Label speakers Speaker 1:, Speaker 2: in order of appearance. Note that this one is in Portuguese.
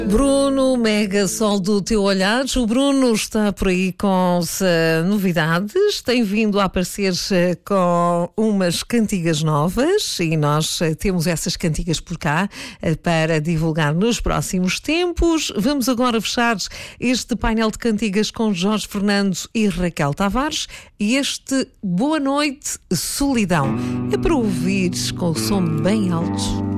Speaker 1: Bruno, mega sol do teu olhar. O Bruno está por aí com novidades, tem vindo a aparecer com umas cantigas novas e nós temos essas cantigas por cá para divulgar nos próximos tempos. Vamos agora fechar este painel de cantigas com Jorge Fernando e Raquel Tavares e este Boa Noite, Solidão. É para ouvires com o som bem alto.